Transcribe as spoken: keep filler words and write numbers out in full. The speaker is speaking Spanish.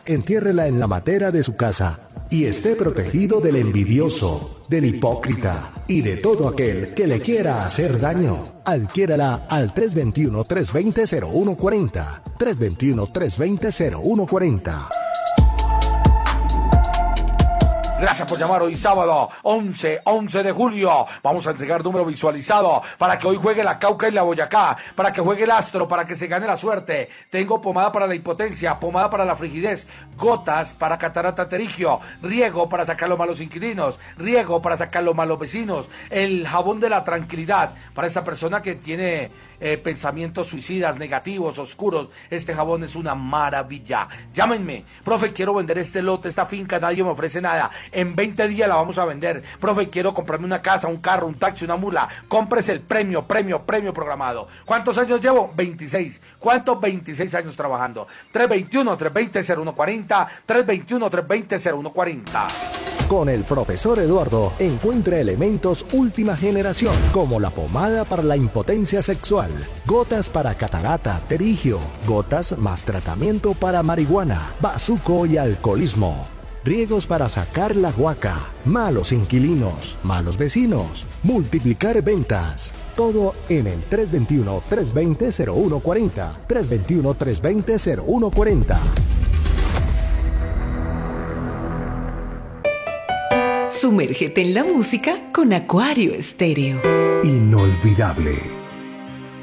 entiérrela en la matera de su casa y esté protegido del envidioso, del hipócrita y de todo aquel que le quiera hacer daño. Adquiérala al tres dos uno, tres dos cero, cero uno cuatro cero, tres dos uno, tres dos cero, cero uno cuatro cero. Gracias por llamar hoy sábado once, once de julio. Vamos a entregar número visualizado para que hoy juegue la Cauca y la Boyacá, para que juegue el Astro, para que se gane la suerte. Tengo pomada para la impotencia, pomada para la frigidez, gotas para catarata terigio, riego para sacar los malos inquilinos, riego para sacar los malos vecinos, el jabón de la tranquilidad para esta persona que tiene eh, pensamientos suicidas, negativos, oscuros. Este jabón es una maravilla. Llámenme, profe, quiero vender este lote, esta finca, nadie me ofrece nada. En veinte días la vamos a vender. Profe, quiero comprarme una casa, un carro, un taxi, una mula. Cómprese el premio, premio, premio programado. ¿Cuántos años llevo? veintiséis. ¿Cuántos? veintiséis años trabajando. tres dos uno, tres dos cero, cero uno cuatro cero. tres dos uno, tres dos cero, cero uno cuatro cero. Con el profesor Eduardo encuentra elementos última generación como la pomada para la impotencia sexual, gotas para catarata, terigio, gotas más tratamiento para marihuana, bazuco y alcoholismo. Riegos para sacar la guaca, malos inquilinos, malos vecinos, multiplicar ventas. Todo en el tres dos uno, tres dos cero, cero uno cuatro cero, tres dos uno, tres dos cero, cero uno cuatro cero. Sumérgete en la música con Acuario Estéreo. Inolvidable.